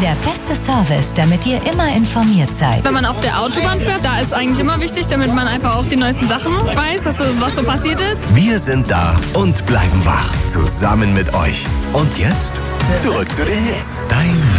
der beste Service, damit ihr immer informiert seid. Wenn man auf der Autobahn fährt, da ist eigentlich immer wichtig, damit man einfach auch die neuesten Sachen weiß, was so passiert ist. Wir sind da und bleiben wach. Zusammen mit euch. Und jetzt zurück zu den Hits. Dein